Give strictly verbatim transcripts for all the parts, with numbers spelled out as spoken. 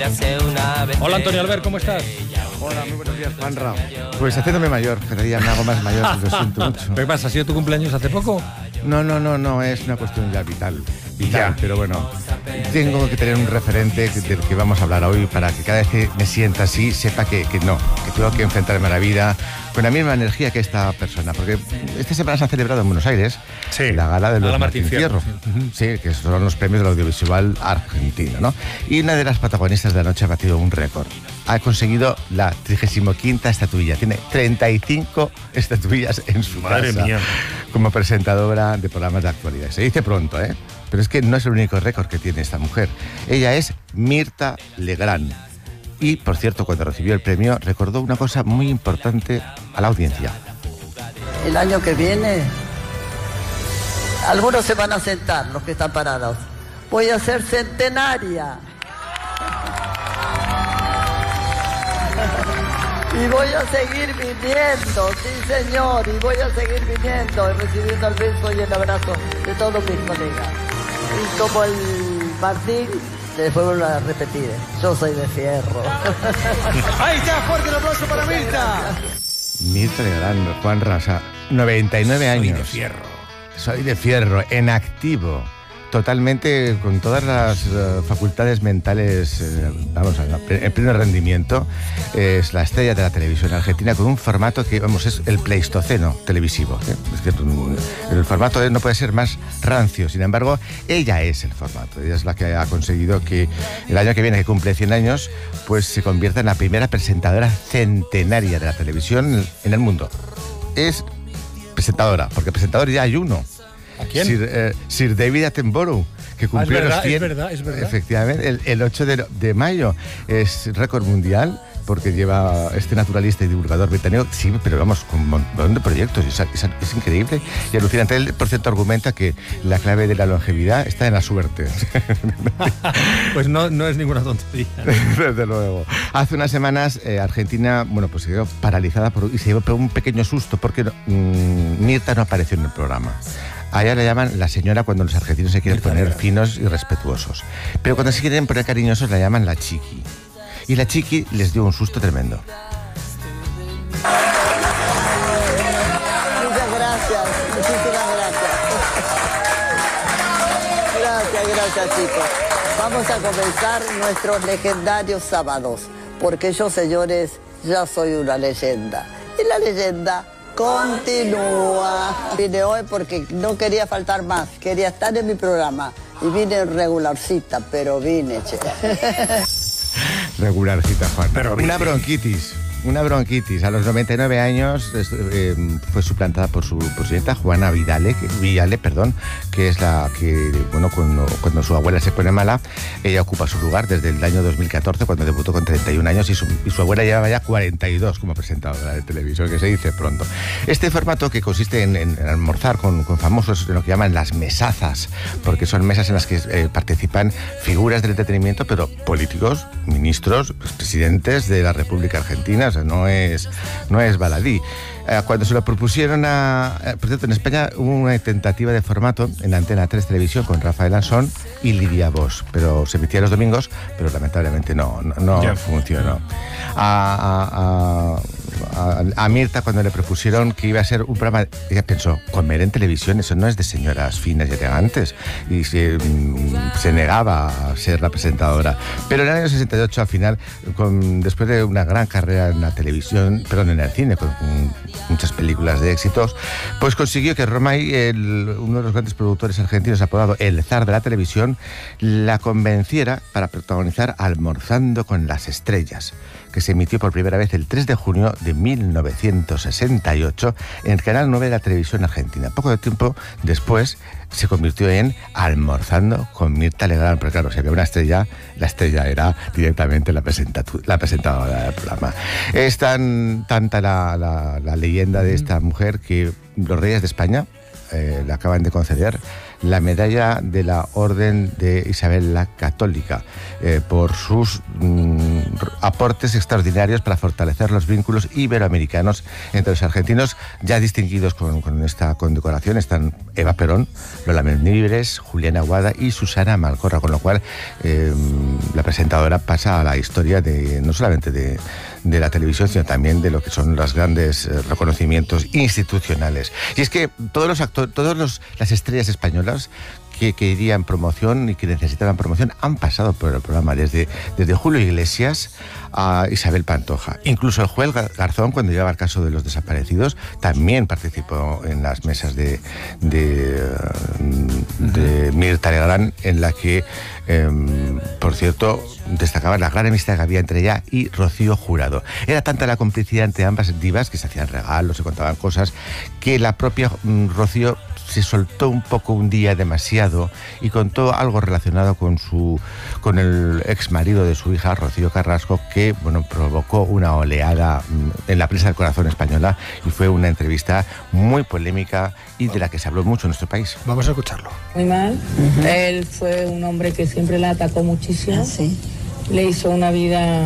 Hola Antonio Albert, ¿cómo estás? Hola, muy buenos días, Juanra. Pues haciéndome mayor, cada día me hago más mayor, lo siento mucho. ¿Qué pasa? ¿Ha sido tu cumpleaños hace poco? No, no, no, no, es una cuestión ya vital, vital, pero bueno, tengo que tener un referente del que vamos a hablar hoy para que cada vez que me sienta así, sepa que, que no, que tengo que enfrentarme a la vida con la misma energía que esta persona, porque esta semana se ha celebrado en Buenos Aires sí, la gala de los la Martín Fierro, sí. sí, que son los premios del audiovisual argentino, ¿no? Y una de las protagonistas de la noche ha batido un récord. Ha conseguido la trigésima quinta estatuilla. Tiene treinta y cinco estatuillas en su Madre casa mía. como presentadora de programas de actualidad. Se dice pronto, ¿eh? Pero es que no es el único récord que tiene esta mujer. Ella es Mirta Legrand. Y, por cierto, cuando recibió el premio, recordó una cosa muy importante a la audiencia. El año que viene, algunos se van a sentar, los que están parados. Voy a ser centenaria. Y voy a seguir viniendo, sí señor, y voy a seguir viniendo y recibiendo el beso y el abrazo de todos mis colegas. Y como el Martín, después vuelvo a repetir, yo soy de fierro. Ahí está, fuerte el aplauso para Mirta. Mirta Legrand, Juan Rasa, noventa y nueve años. Soy de fierro. Soy de fierro, en activo. Totalmente, con todas las uh, facultades mentales, eh, vamos, en pleno rendimiento. Es la estrella de la televisión argentina con un formato que, vamos, es el pleistoceno televisivo. ¿eh? Es que, um, el formato no puede ser más rancio. Sin embargo, ella es el formato. Ella es la que ha conseguido que el año que viene, que cumple cien años, pues se convierta en la primera presentadora centenaria de la televisión en el mundo. Es presentadora, porque presentador ya hay uno. ¿A quién? Sir, eh, Sir David Attenborough, que cumplió ah, es verdad, los cien. Es verdad, es verdad. Efectivamente, el, el ocho de, de mayo es récord mundial porque lleva este naturalista y divulgador británico, sí, pero vamos, con un montón de proyectos, es, es, es increíble y alucinante. Él, por cierto, argumenta que la clave de la longevidad está en la suerte. Pues no, no es ninguna tontería. Desde luego. Hace unas semanas eh, Argentina, bueno, pues se quedó paralizada por, y se llevó un pequeño susto porque mmm, Mirta no apareció en el programa. A ella le llaman la señora cuando los argentinos se quieren poner finos y respetuosos. Pero cuando se quieren poner cariñosos la llaman la chiqui. Y la chiqui les dio un susto tremendo. Muchas gracias, muchísimas gracias. Gracias, gracias chicos. Vamos a comenzar nuestros legendarios sábados, porque yo, señores, ya soy una leyenda. Y la leyenda continúa. Vine hoy porque no quería faltar más, quería estar en mi programa. Y vine regularcita, pero vine, che. Regularcita, Juan. Pero una bronquitis. Una bronquitis. A los noventa y nueve años eh, fue suplantada por su presidenta, Juana Vidale, que, Viale, perdón, que es la que, bueno, cuando, cuando su abuela se pone mala, ella ocupa su lugar desde el año dos mil catorce, cuando debutó con treinta y un años, y su, y su abuela llevaba ya cuarenta y dos como presentadora de televisión, que se dice pronto. Este formato, que consiste en, en, en almorzar con, con famosos, en lo que llaman las mesazas, porque son mesas en las que eh, participan figuras del entretenimiento, pero políticos, ministros, pues, presidentes de la República Argentina. O sea, no es, no es baladí. Eh, cuando se lo propusieron a... Eh, por cierto, en España hubo una tentativa de formato en la Antena tres Televisión con Rafael Ansón y Lidia Bosch, pero se emitía los domingos, pero lamentablemente no, no, no yeah. funcionó. A, a, a, a Mirta, cuando le propusieron que iba a ser un programa, ella pensó, comer en televisión, eso no es de señoras finas y elegantes, y se, se negaba a ser la presentadora. Pero en el año sesenta y ocho, al final, con, después de una gran carrera en la televisión, perdón, en el cine, con, con muchas películas de éxitos, pues consiguió que Romay, el, uno de los grandes productores argentinos apodado el zar de la televisión, la convenciera para protagonizar Almorzando con las estrellas, que se emitió por primera vez el tres de junio de mil novecientos sesenta y ocho en el Canal nueve de la televisión argentina. Poco tiempo después se convirtió en Almorzando con Mirta Legrand, pero claro, si había una estrella, la estrella era directamente la, la presentadora del programa. Es tan tanta la, la, la leyenda de esta mujer que los Reyes de España eh, le acaban de conceder la medalla de la Orden de Isabel la Católica eh, por sus mm, aportes extraordinarios para fortalecer los vínculos iberoamericanos entre los argentinos. Ya distinguidos con, con esta condecoración están Eva Perón, Lola Membrives, Juliana Aguada y Susana Malcorra, con lo cual eh, la presentadora pasa a la historia de no solamente de, de la televisión, sino también de lo que son los grandes eh, reconocimientos institucionales. Y es que todos los actores, todos los, las estrellas españolas que querían promoción y que necesitaban promoción han pasado por el programa, desde, desde Julio Iglesias a Isabel Pantoja. Incluso el juez Garzón, cuando llegaba el caso de los desaparecidos, también participó en las mesas de, de, de Mirta Legrand, en la que, eh, por cierto, destacaba la gran amistad que había entre ella y Rocío Jurado. Era tanta la complicidad entre ambas divas, que se hacían regalos, se contaban cosas, que la propia mm, Rocío se soltó un poco un día demasiado y contó algo relacionado con su con el ex marido de su hija, Rocío Carrasco, que bueno, provocó una oleada en la prensa del corazón española, y fue una entrevista muy polémica y de la que se habló mucho en nuestro país. Vamos a escucharlo. Muy mal. Uh-huh. Él fue un hombre que siempre la atacó muchísimo. ¿Ah, sí? Le hizo una vida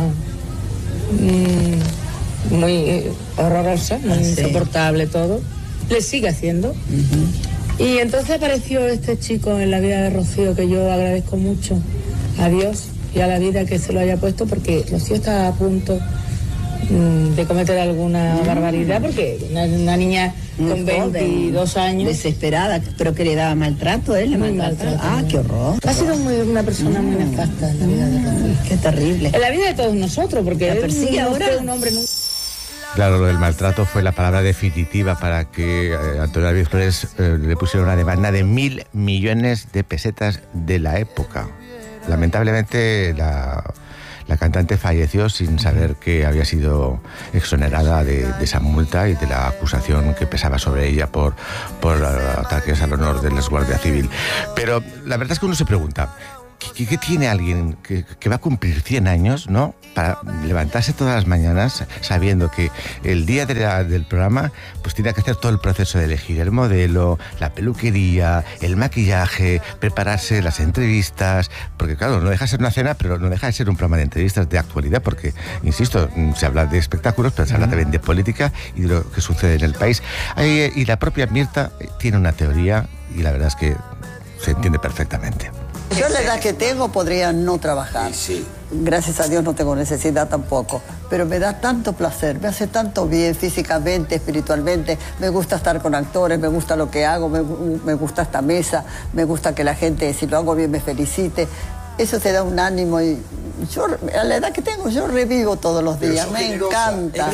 mmm, muy eh, horrorosa, muy ¿Ah, sí? insoportable todo. Le sigue haciendo. Uh-huh. Y entonces apareció este chico en la vida de Rocío, que yo agradezco mucho a Dios y a la vida que se lo haya puesto, porque Rocío estaba a punto mmm, de cometer alguna mm. barbaridad, porque una, una niña con veintidós años... Desesperada, pero que le daba maltrato, ¿eh? Le muy maltrato. maltrato. Ah, qué horror. Ha sido muy, una persona mm. muy nefasta en la vida de Rocío. Qué terrible. En la vida de todos nosotros, porque la persigue él ahora. Es un hombre... Claro, lo del maltrato fue la palabra definitiva para que eh, Antonio David Flores eh, le pusiera una demanda de mil millones de pesetas de la época. Lamentablemente la, la cantante falleció sin saber que había sido exonerada de, de esa multa y de la acusación que pesaba sobre ella por, por ataques al honor de la Guardia Civil. Pero la verdad es que uno se pregunta, ¿Qué, ¿Qué tiene alguien que, que va a cumplir cien años, ¿no?, para levantarse todas las mañanas sabiendo que el día de la, del programa pues tiene que hacer todo el proceso de elegir el modelo, la peluquería, el maquillaje, prepararse las entrevistas? Porque claro, no deja de ser una cena, pero no deja de ser un programa de entrevistas de actualidad, porque, insisto, se habla de espectáculos, pero se habla también de política y de lo que sucede en el país. Y la propia Mirta tiene una teoría y la verdad es que se entiende perfectamente. Yo la edad que tengo podría no trabajar. Sí. Gracias a Dios no tengo necesidad tampoco. Pero me da tanto placer, me hace tanto bien físicamente, espiritualmente. Me gusta estar con actores, me gusta lo que hago, me, me gusta esta mesa, me gusta que la gente, si lo hago bien, me felicite. Eso te da un ánimo y yo, a la edad que tengo, yo revivo todos los días. Me generosa. Encanta.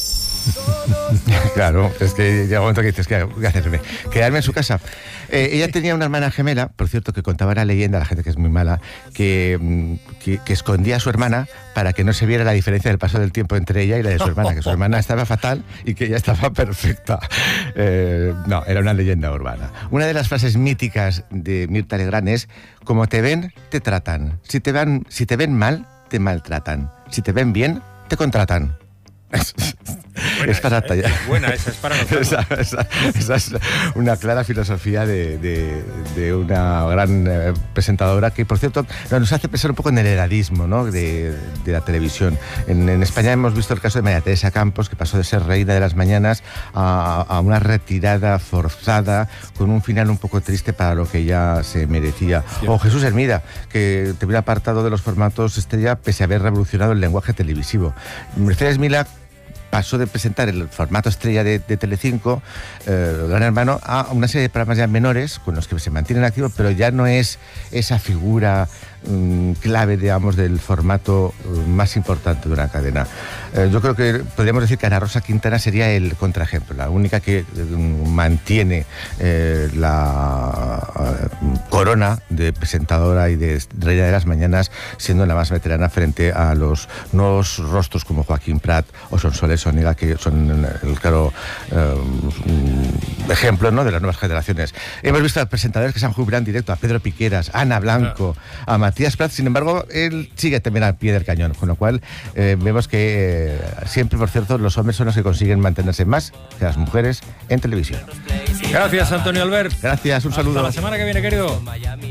Claro, es que llega un momento que dices, ¿qué hacerme? ¿Quedarme en su casa? Eh, ella tenía una hermana gemela, por cierto, que contaba la leyenda, la gente que es muy mala, que, que, que escondía a su hermana para que no se viera la diferencia del paso del tiempo entre ella y la de su hermana, que su hermana estaba fatal y que ella estaba perfecta. Eh, no, era una leyenda urbana. Una de las frases míticas de Mirta Legrand es: como te ven, te tratan. Si te ven, si te ven mal, te maltratan. Si te ven bien, te contratan. Buena es para esa, tallar. Es buena esa, es para nosotros. Esa, esa, esa es una clara filosofía de, de, de una gran eh, presentadora que, por cierto, nos hace pensar un poco en el edadismo, ¿no?, de, de la televisión. En, en España hemos visto el caso de María Teresa Campos, que pasó de ser reina de las mañanas a, a una retirada forzada con un final un poco triste para lo que ella se merecía. Sí. O Jesús Hermida, que te hubiera apartado de los formatos estrella pese a haber revolucionado el lenguaje televisivo. Mercedes Milá pasó de presentar el formato estrella de, de Telecinco, eh, Gran Hermano, a una serie de programas ya menores con los que se mantienen activos, pero ya no es esa figura um, clave, digamos, del formato uh, más importante de una cadena. Eh, yo creo que podríamos decir que Ana Rosa Quintana sería el contraejemplo, la única que uh, mantiene eh, la uh, corona de presentadora y de reina de las mañanas, siendo la más veterana frente a los nuevos rostros como Joaquín Prat o Sonsoles Onega, que son el claro eh, ejemplo, ¿no?, de las nuevas generaciones. Hemos visto a presentadores que se han jubilado en directo, a Pedro Piqueras, a Ana Blanco, a Matías Prat. Sin embargo, él sigue también al pie del cañón, con lo cual eh, vemos que eh, siempre, por cierto, los hombres son los que consiguen mantenerse más que las mujeres en televisión. Gracias, Antonio Albert. Gracias, un saludo. Hasta la semana que viene, querido.